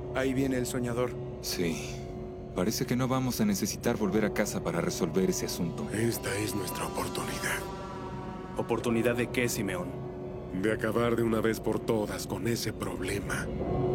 Ahí viene el soñador. Sí. Parece que no vamos a necesitar volver a casa para resolver ese asunto. Esta es nuestra oportunidad. ¿Oportunidad de qué, Simeón? De acabar de una vez por todas con ese problema.